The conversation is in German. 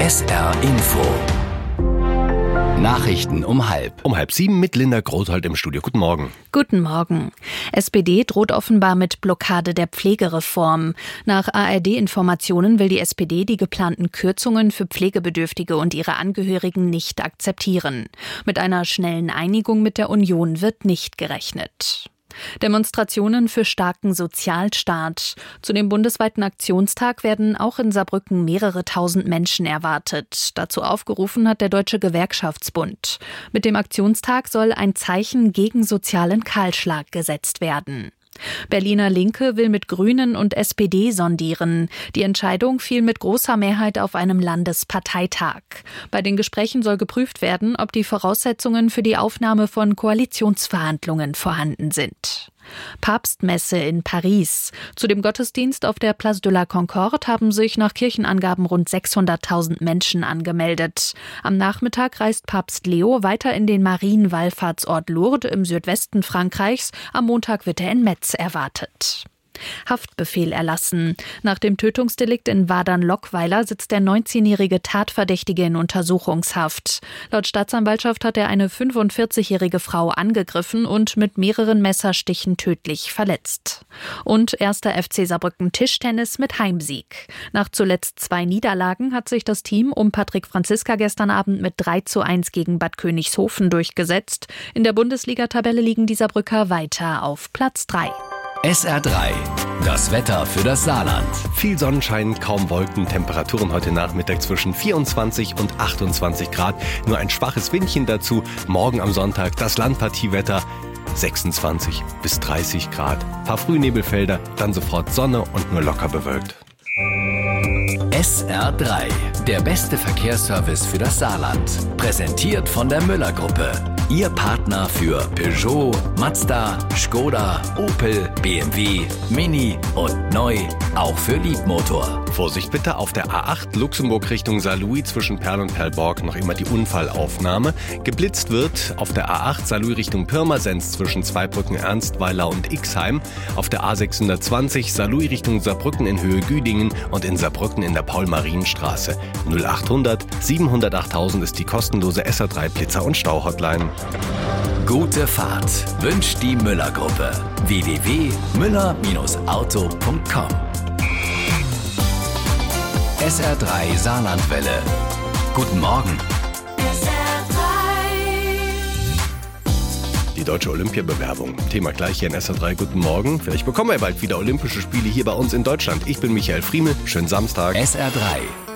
SR Info. Nachrichten um 6:30 mit Linda Grothold im Studio. Guten Morgen. Guten Morgen. SPD droht offenbar mit Blockade der Pflegereform. Nach ARD-Informationen will die SPD die geplanten Kürzungen für Pflegebedürftige und ihre Angehörigen nicht akzeptieren. Mit einer schnellen Einigung mit der Union wird nicht gerechnet. Demonstrationen für starken Sozialstaat. Zu dem bundesweiten Aktionstag werden auch in Saarbrücken mehrere tausend Menschen erwartet. Dazu aufgerufen hat der Deutsche Gewerkschaftsbund. Mit dem Aktionstag soll ein Zeichen gegen sozialen Kahlschlag gesetzt werden. Berliner Linke will mit Grünen und SPD sondieren. Die Entscheidung fiel mit großer Mehrheit auf einem Landesparteitag. Bei den Gesprächen soll geprüft werden, ob die Voraussetzungen für die Aufnahme von Koalitionsverhandlungen vorhanden sind. Papstmesse in Paris. Zu dem Gottesdienst auf der Place de la Concorde haben sich nach Kirchenangaben rund 600.000 Menschen angemeldet. Am Nachmittag reist Papst Leo weiter in den Marienwallfahrtsort Lourdes im Südwesten Frankreichs. Am Montag wird er in Metz erwartet. Haftbefehl erlassen. Nach dem Tötungsdelikt in Wadern-Lockweiler sitzt der 19-jährige Tatverdächtige in Untersuchungshaft. Laut Staatsanwaltschaft hat er eine 45-jährige Frau angegriffen und mit mehreren Messerstichen tödlich verletzt. Und 1. FC Saarbrücken Tischtennis mit Heimsieg. Nach zuletzt 2 Niederlagen hat sich das Team um Patrick Franziska gestern Abend mit 3:1 gegen Bad Königshofen durchgesetzt. In der Bundesliga-Tabelle liegen die Saarbrücker weiter auf Platz 3. SR3, das Wetter für das Saarland. Viel Sonnenschein, kaum Wolken, Temperaturen heute Nachmittag zwischen 24 und 28 Grad. Nur ein schwaches Windchen dazu. Morgen am Sonntag das Landpartiewetter 26 bis 30 Grad. Ein paar Frühnebelfelder, dann sofort Sonne und nur locker bewölkt. SR3, der beste Verkehrsservice für das Saarland. Präsentiert von der Müller-Gruppe. Ihr Partner für Peugeot, Mazda, Skoda, Opel, BMW, Mini und neu auch für Liebmotor. Vorsicht bitte, auf der A8 Luxemburg Richtung Saarlouis zwischen Perl und Perlborg noch immer die Unfallaufnahme. Geblitzt wird auf der A8 Saarlouis Richtung Pirmasens zwischen Zweibrücken, Ernstweiler und Ixheim. Auf der A620 Saarlouis Richtung Saarbrücken in Höhe Güdingen und in Saarbrücken in der Paul-Marienstraße. 0800 700 8000 ist die kostenlose SR3 Blitzer- und Stau-Hotline. Gute Fahrt wünscht die Müller-Gruppe. www.müller-auto.com. SR3 Saarlandwelle. Guten Morgen. Die deutsche Olympiabewerbung. Thema gleich hier in SR3. Guten Morgen. Vielleicht bekommen wir bald wieder Olympische Spiele hier bei uns in Deutschland. Ich bin Michael Friemel. Schönen Samstag. SR3.